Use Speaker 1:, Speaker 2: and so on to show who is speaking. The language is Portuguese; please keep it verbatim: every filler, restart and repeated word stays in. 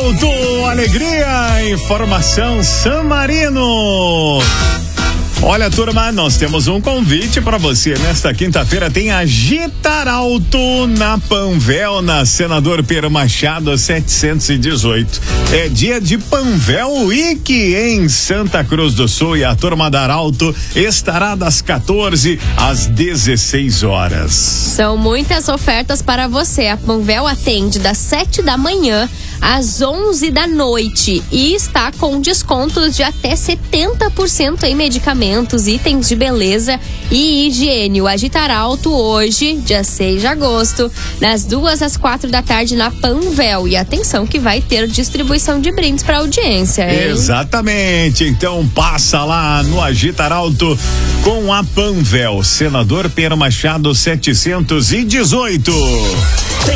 Speaker 1: Arauto, alegria, informação San Marino. Olha, turma, nós temos um convite para você. Nesta quinta-feira tem Agitarauto na Panvel, na Senador Pedro Machado setecentos e dezoito. É dia de Panvel Week em Santa Cruz do Sul e a turma da Arauto estará das quatorze às dezesseis horas.
Speaker 2: São muitas ofertas para você. A Panvel atende das sete da manhã às onze da noite e está com descontos de até setenta por cento em medicamentos, itens de beleza e higiene. O Agitarauto hoje, dia seis de agosto, das duas às quatro da tarde na Panvel. E atenção que vai ter distribuição de brindes para audiência, hein?
Speaker 1: Exatamente, então passa lá no Agitarauto com a Panvel, Senador Pedro Machado setecentos e dezoito.